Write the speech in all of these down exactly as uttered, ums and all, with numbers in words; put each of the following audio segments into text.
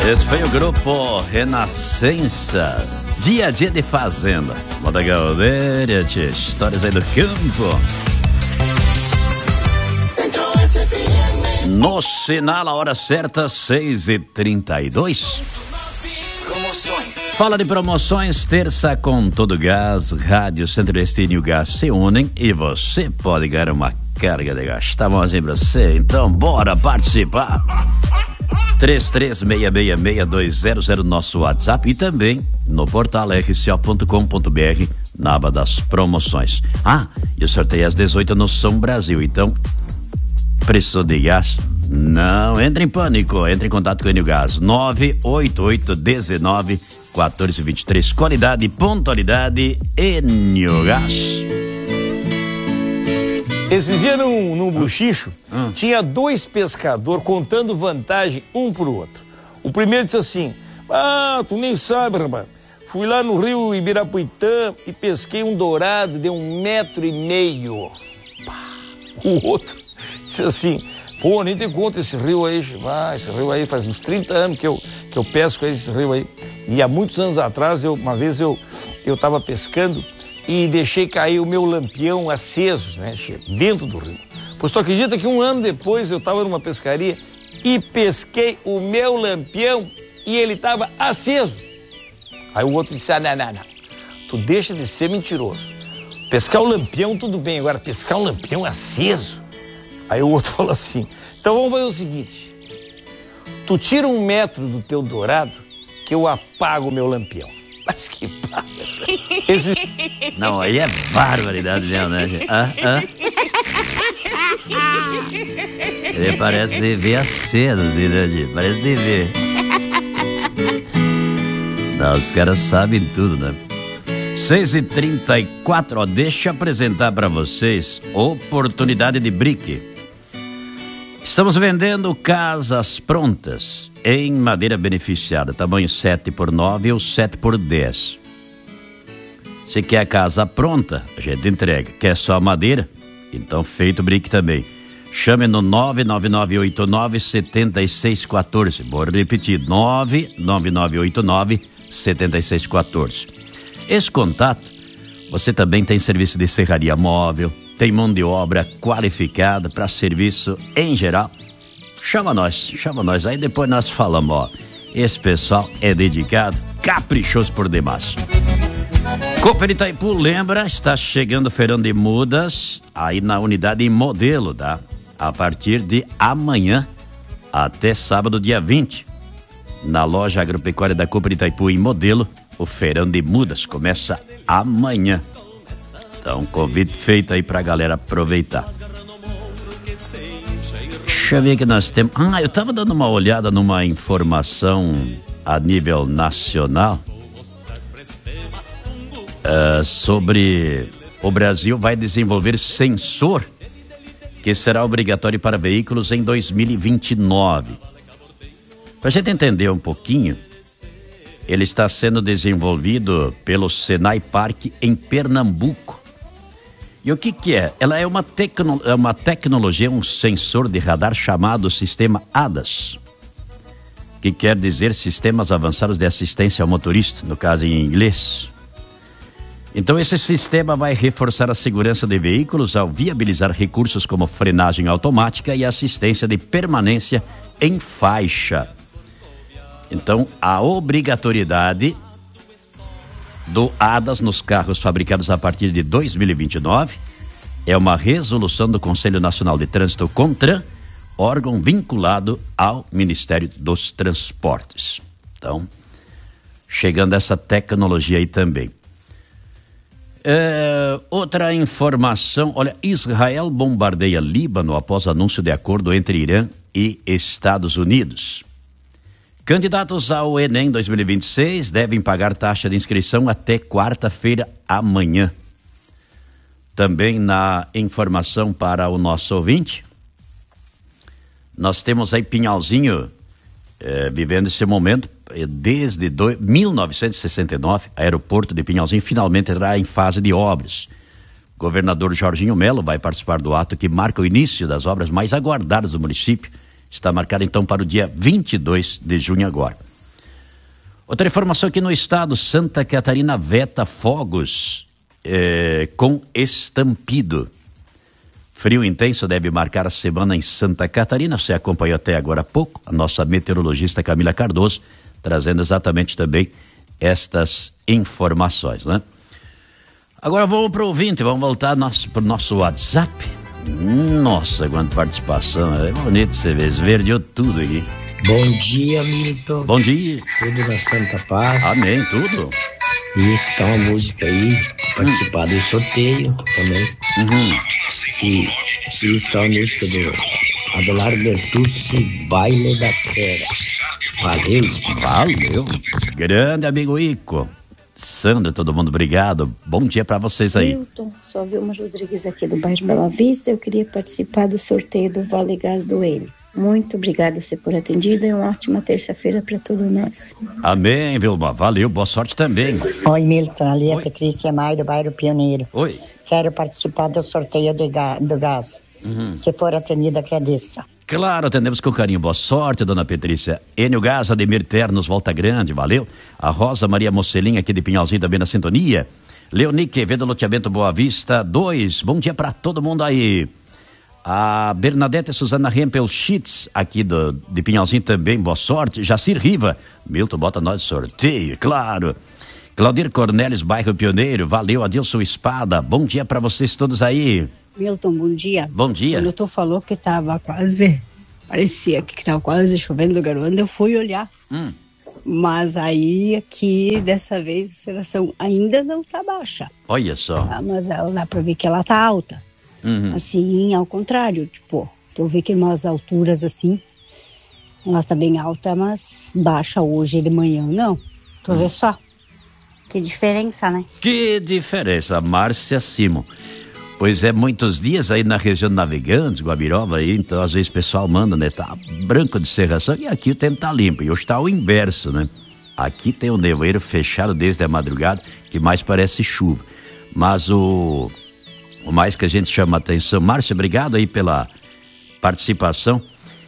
Esse foi o grupo Renascença, dia a dia de fazenda. Moda Galdeira, histórias aí do campo. No sinal, a hora certa, seis e trinta e dois. Promoções. Fala de promoções, terça com todo gás, Rádio Centro-Oeste e New Gás se unem e você pode ganhar uma carga de gás. Tá bom assim pra você? Então bora participar. três três seis seis seis dois zero zero nosso WhatsApp e também no portal r c o ponto com ponto b r na aba das promoções. Ah, e o sorteio às dezoito no São Brasil, então precisou de gás? Não entre em pânico, entre em contato com o Enio Gás nove oito oito um nove um quatro dois três. Qualidade e pontualidade, Enio Gás. Esses dias num, num buchicho, hum. tinha dois pescadores contando vantagem um pro outro. O primeiro disse assim: ah, tu nem sabe, rapaz. Fui lá no rio Ibirapuitã e pesquei um dourado de um metro e meio. O outro disse assim: pô, nem tem conta esse rio aí. Ah, esse rio aí faz uns trinta anos que eu, que eu pesco esse rio aí. E há muitos anos atrás, eu, uma vez eu, eu tava pescando e deixei cair o meu lampião aceso, né, dentro do rio. Pois tu acredita que um ano depois eu estava numa pescaria e pesquei o meu lampião e ele estava aceso. Aí o outro disse: ah, não, não, não, tu deixa de ser mentiroso. Pescar o lampião tudo bem, agora pescar um lampião aceso. Aí o outro falou assim: então vamos fazer o seguinte, tu tira um metro do teu dourado que eu apago o meu lampião. Mas que bárbaro. Esse... Não, aí é barbaridade mesmo, né? Ah, ah. Ele parece dever aceso, assim, né, gente? Parece dever. Não, os caras sabem tudo, né? seis e trinta e quatro, ó, deixa eu apresentar para vocês oportunidade de brique. Estamos vendendo casas prontas em madeira beneficiada, tamanho sete por nove ou sete por dez. Se quer a casa pronta, a gente entrega. Quer só madeira? Então feito brique também. Chame no nove nove nove oito nove sete seis um quatro. Vou repetir, nove nove nove oito nove sete seis um quatro. Esse contato, você também tem serviço de serraria móvel, tem mão de obra qualificada para serviço em geral. Chama nós, chama nós. Aí depois nós falamos, ó, esse pessoal é dedicado, caprichoso por demais. Cooper Itaipu, lembra, está chegando o feirão de mudas aí na unidade em Modelo, tá? A partir de amanhã até sábado, dia vinte. Na loja agropecuária da Cooper Itaipu em Modelo, o feirão de mudas começa amanhã. Então, convite feito aí pra galera aproveitar. Deixa eu ver que nós temos... Ah, eu tava dando uma olhada numa informação a nível nacional uh, sobre o Brasil vai desenvolver sensor que será obrigatório para veículos em dois mil e vinte e nove. Pra gente entender um pouquinho, ele está sendo desenvolvido pelo Senai Park em Pernambuco. E o que que é? Ela é uma, tecno, é uma tecnologia, um sensor de radar chamado Sistema A D A S, que quer dizer Sistemas Avançados de Assistência ao Motorista, no caso em inglês. Então esse sistema vai reforçar a segurança de veículos ao viabilizar recursos como frenagem automática e assistência de permanência em faixa. Então a obrigatoriedade do A D A S nos carros fabricados a partir de dois mil e vinte e nove é uma resolução do Conselho Nacional de Trânsito, CONTRAN, órgão vinculado ao Ministério dos Transportes. Então, chegando essa tecnologia aí também. É, outra informação, olha, Israel bombardeia Líbano após anúncio de acordo entre Irã e Estados Unidos. Candidatos ao Enem dois mil e vinte e seis devem pagar taxa de inscrição até quarta-feira amanhã. Também na informação para o nosso ouvinte, nós temos aí Pinhalzinho eh, vivendo esse momento eh, desde do, mil novecentos e sessenta e nove, aeroporto de Pinhalzinho finalmente entrará em fase de obras. Governador Jorginho Melo vai participar do ato que marca o início das obras mais aguardadas do município. Está marcado então para o dia vinte e dois de junho agora. Outra informação aqui no estado, Santa Catarina veta fogos é, com estampido. Frio intenso deve marcar a semana em Santa Catarina. Você acompanhou até agora há pouco a nossa meteorologista Camila Cardoso, trazendo exatamente também estas informações, né? Agora vamos para o ouvinte, vamos voltar para o nosso WhatsApp. Nossa, quanta participação, é bonito você ver, esverdeou tudo aqui. Bom dia, Milton. Bom dia. Tudo na Santa Paz. Amém, tudo. E escutar uma música aí, participar hum. do sorteio também. Uhum. E, e escutar a música do Adelar Bertucci, Baile da Serra. Valeu. Valeu. Grande amigo Ico. Sandra, todo mundo, obrigado. Bom dia pra vocês aí. Milton, sou a Vilma Rodrigues aqui do bairro Bela Vista. Eu queria participar do sorteio do Vale Gás do Ele. Muito obrigado você por atendida e uma ótima terça-feira para todos nós. Amém, Vilma. Valeu, boa sorte também. Oi, Milton. Ali é a Patrícia Maia do bairro Pioneiro. Oi. Quero participar do sorteio do, ga- do gás. Uhum. Se for atendida, agradeço. Claro, atendemos com carinho. Boa sorte, dona Patrícia. Enio Gás, Ademir Ternos, Volta Grande, valeu. A Rosa Maria Mocelinha aqui de Pinhalzinho também na sintonia. Leoni Quevedo, Loteamento Boa Vista dois. Bom dia para todo mundo aí. A Bernadette Suzana Rempel Schitz, aqui do, de Pinhalzinho também, boa sorte. Jacir Riva, Milton, bota nós de sorteio, claro. Claudir Cornelis, bairro Pioneiro, valeu. Adilson Espada, bom dia para vocês todos aí. Milton, bom dia. Bom dia. Quando tu falou que tava quase, parecia que tava quase chovendo, garoando, eu fui olhar. Hum. Mas aí aqui, dessa vez, a serração ainda não tá baixa. Olha só. Ah, mas ela dá pra ver que ela tá alta. Uhum. Assim, ao contrário, tipo, tu vê que umas alturas assim, ela tá bem alta, mas baixa hoje de manhã, não. Tu hum. vê só. Que diferença, né? Que diferença, Márcia Simo. Pois é, muitos dias aí na região de Navegantes, Guabirova aí, então às vezes o pessoal manda, né, tá branco de serração e aqui o tempo tá limpo. E hoje tá o inverso, né? Aqui tem o nevoeiro fechado desde a madrugada, que mais parece chuva. Mas o... O mais que a gente chama a atenção, Márcia, obrigado aí pela participação.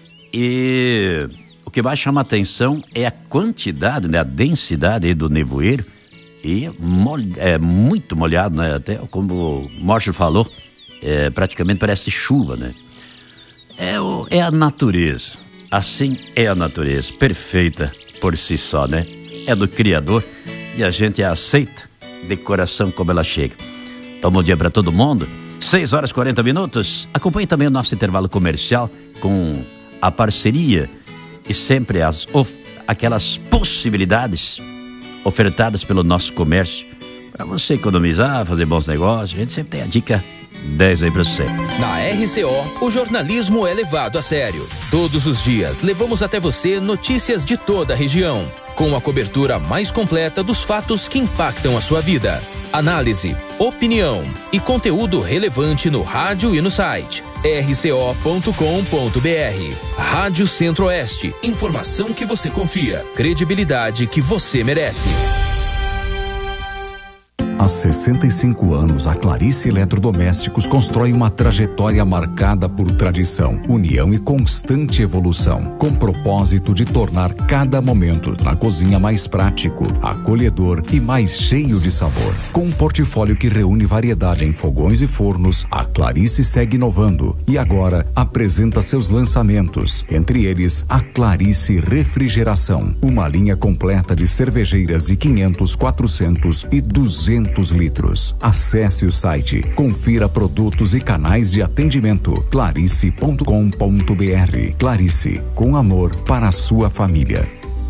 E o que mais chama a atenção é a quantidade, né, a densidade aí do nevoeiro. E é muito molhado, né? Até como o Márcio falou, é, praticamente parece chuva, né? É, o, é a natureza. Assim é a natureza, perfeita por si só, né? É do Criador e a gente a aceita de coração como ela chega. Então, bom dia para todo mundo. seis horas e quarenta minutos. Acompanhe também o nosso intervalo comercial com a parceria e sempre as of, aquelas possibilidades ofertadas pelo nosso comércio para você economizar, fazer bons negócios. A gente sempre tem a dica dez aí para você. Na R C O, o jornalismo é levado a sério. Todos os dias levamos até você notícias de toda a região, com a cobertura mais completa dos fatos que impactam a sua vida. Análise, opinião e conteúdo relevante no rádio e no site r c o ponto com ponto b r. Rádio Centro-Oeste, informação que você confia, credibilidade que você merece. Há sessenta e cinco anos, a Clarice Eletrodomésticos constrói uma trajetória marcada por tradição, união e constante evolução, com propósito de tornar cada momento na cozinha mais prático, acolhedor e mais cheio de sabor. Com um portfólio que reúne variedade em fogões e fornos, a Clarice segue inovando e agora apresenta seus lançamentos, entre eles a Clarice Refrigeração, uma linha completa de cervejeiras de quinhentos, quatrocentos e duzentos litros. Acesse o site, confira produtos e canais de atendimento clarice ponto com ponto b r. Clarice, com amor para a sua família.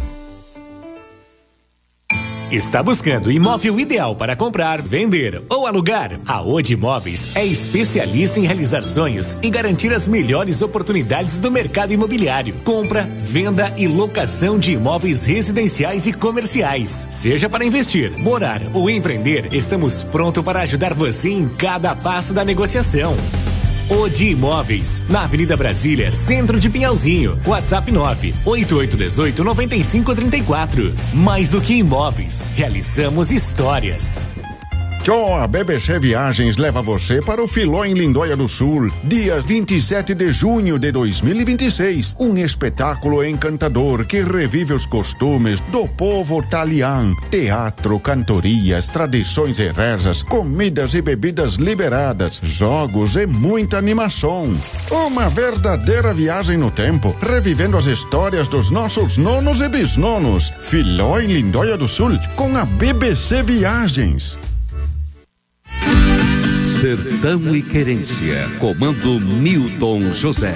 Está buscando o imóvel ideal para comprar, vender ou alugar? A Odi Imóveis é especialista em realizar sonhos e garantir as melhores oportunidades do mercado imobiliário. Compra, venda e locação de imóveis residenciais e comerciais. Seja para investir, morar ou empreender, estamos prontos para ajudar você em cada passo da negociação. Odi Imóveis, na Avenida Brasília, centro de Pinhalzinho. WhatsApp nove oito oito um oito nove cinco três quatro. Mais do que imóveis, realizamos histórias. Tchau, a B B C Viagens leva você para o Filó em Lindóia do Sul, dia vinte e sete de junho de dois mil e vinte e seis. Um espetáculo encantador que revive os costumes do povo talian. Teatro, cantorias, tradições e rezas, comidas e bebidas liberadas, jogos e muita animação. Uma verdadeira viagem no tempo, revivendo as histórias dos nossos nonos e bisnonos. Filó em Lindóia do Sul, com a B B C Viagens. Sertão e Querência, comando Milton José.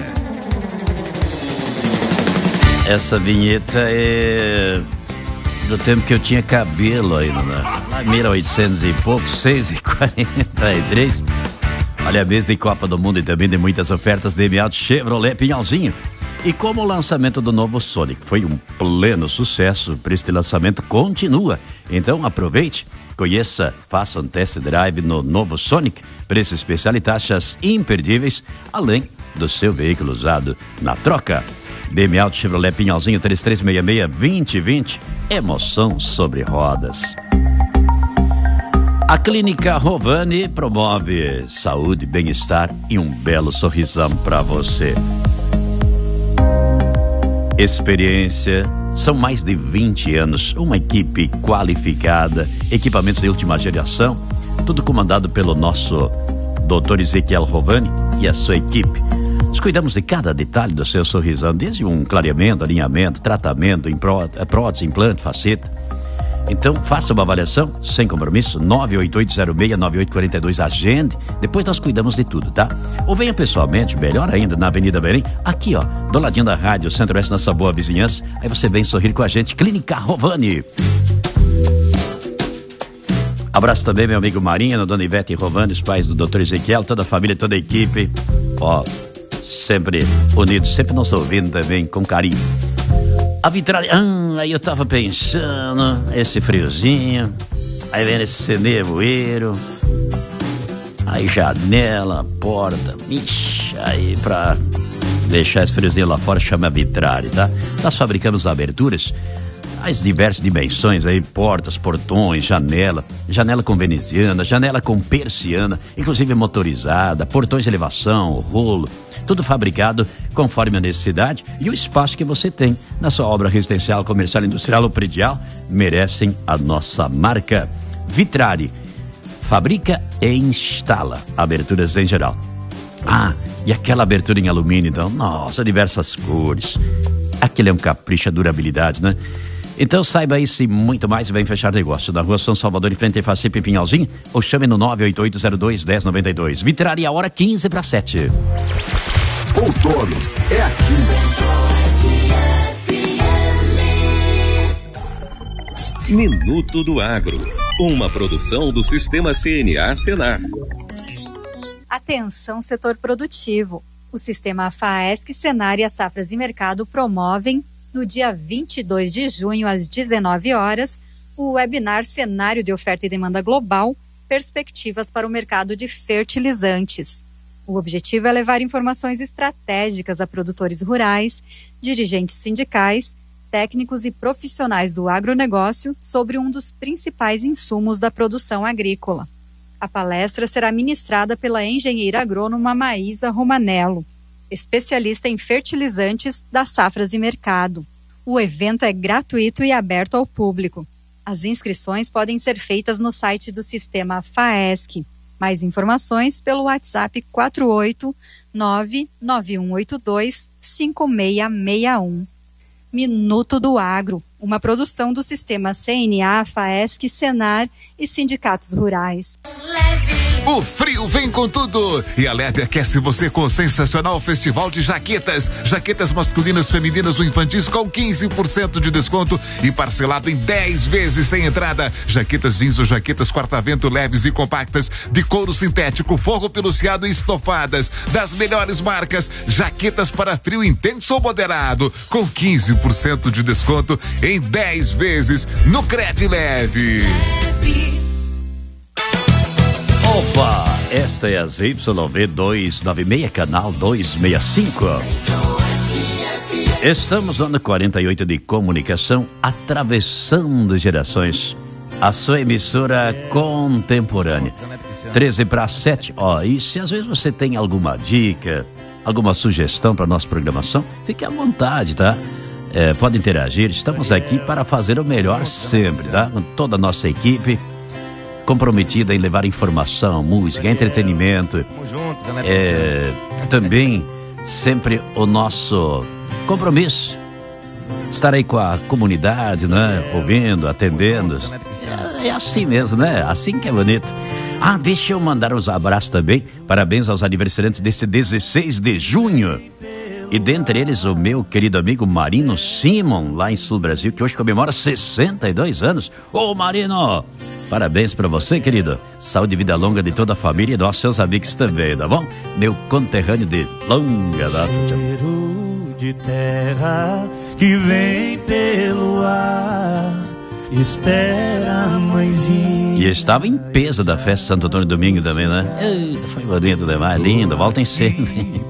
Essa vinheta é do tempo que eu tinha cabelo ainda, né? Lá em mil e oitocentos e pouco, seis e quarenta e três. Olha, mês de Copa do Mundo e também de muitas ofertas de Miata Chevrolet Pinhalzinho. E como o lançamento do novo Sonic foi um pleno sucesso, o preço de lançamento continua. Então aproveite, conheça, faça um test drive no novo Sonic, preço especial e taxas imperdíveis, além do seu veículo usado na troca. D M Auto Chevrolet Pinhalzinho três três seis seis, dois zero dois zero, emoção sobre rodas. A Clínica Rovani promove saúde, bem-estar e um belo sorrisão para você. Experiência, são mais de vinte anos, uma equipe qualificada, equipamentos de última geração, tudo comandado pelo nosso doutor Ezequiel Rovani e a sua equipe. Nós cuidamos de cada detalhe do seu sorrisão, desde um clareamento, alinhamento, tratamento, prótese, implante, faceta. Então, faça uma avaliação sem compromisso, nove oito oito zero seis nove oito quatro dois, agende, depois nós cuidamos de tudo, tá? Ou venha pessoalmente, melhor ainda, na Avenida Belém, aqui ó, do ladinho da rádio, Centro-Oeste, nossa boa vizinhança, aí você vem sorrir com a gente, Clínica Rovani. Abraço também meu amigo Marinho, dona Ivete Rovani, os pais do doutor Ezequiel, toda a família, toda a equipe, ó, sempre unidos, sempre nos ouvindo também com carinho. A vitralha, ah, aí eu tava pensando, esse friozinho, aí vem esse nevoeiro, aí janela, porta, ixi, aí pra deixar esse friozinho lá fora chama vitralha, tá? Nós fabricamos aberturas, as diversas dimensões aí, portas, portões, janela, janela com veneziana, janela com persiana, inclusive motorizada, portões de elevação, rolo, tudo fabricado conforme a necessidade e o espaço que você tem na sua obra residencial, comercial, industrial ou predial, merecem a nossa marca. Vitrari fabrica e instala aberturas em geral. Ah, e aquela abertura em alumínio, então, nossa, diversas cores. Aquele é um capricho, a durabilidade, né? Então saiba isso e muito mais, vem fechar negócio na Rua São Salvador, em frente a Facip Pinhalzinho, ou chame no nove oito oito zero dois, um zero nove dois. Vitrari, a hora quinze para sete. Outono é aqui. Minuto do Agro, uma produção do Sistema C N A Senar. Atenção, setor produtivo. O Sistema FAESC, Senar e a Safras e Mercado promovem, no dia vinte e dois de junho, às dezenove horas, o webinar Cenário de Oferta e Demanda Global, Perspectivas para o Mercado de Fertilizantes. O objetivo é levar informações estratégicas a produtores rurais, dirigentes sindicais, técnicos e profissionais do agronegócio sobre um dos principais insumos da produção agrícola. A palestra será ministrada pela engenheira agrônoma Maísa Romanello, especialista em fertilizantes da Safras e Mercado. O evento é gratuito e aberto ao público. As inscrições podem ser feitas no site do Sistema FAESC. Mais informações pelo WhatsApp quatro oito nove nove um oito dois cinco seis seis um. Minuto do Agro, uma produção do Sistema C N A, FAESC, Senar e sindicatos rurais. O frio vem com tudo e a Leve aquece você com o sensacional festival de jaquetas. Jaquetas masculinas, femininas ou infantis com quinze por cento de desconto e parcelado em dez vezes sem entrada. Jaquetas jeans ou jaquetas quarta-vento leves e compactas de couro sintético, forro peluciado e estofadas das melhores marcas. Jaquetas para frio intenso ou moderado com quinze por cento de desconto em dez vezes no Cred Leve. Opa, esta é a Z Y V duzentos e noventa e seis, canal duzentos e sessenta e cinco. Estamos no ano quarenta e oito de comunicação, atravessando gerações. a sua emissora contemporânea. treze para sete. Ó, e se às vezes você tem alguma dica, alguma sugestão para nossa programação, fique à vontade, tá? É, pode interagir, estamos aqui para fazer o melhor sempre, tá? Com toda a nossa equipe comprometida em levar informação, música, entretenimento. É, também sempre o nosso compromisso, estar aí com a comunidade, né? Ouvindo, atendendo. É, é assim mesmo, né? Assim que é bonito. Ah, deixa eu mandar uns abraços também. Parabéns aos aniversariantes desse dezesseis de junho. E dentre eles o meu querido amigo Marino Simon, lá em Sul Brasil, que hoje comemora sessenta e dois anos. Ô Marino, parabéns pra você, querido. Saúde e vida longa de toda a família e nossos seus amigos também, tá bom? Meu conterrâneo de longa data. Cheiro de terra que vem pelo ar, espera a mãezinha. E estava em peso da festa Santo Antônio Domingo também, né? Eita, foi bonito demais, lindo, voltem sempre.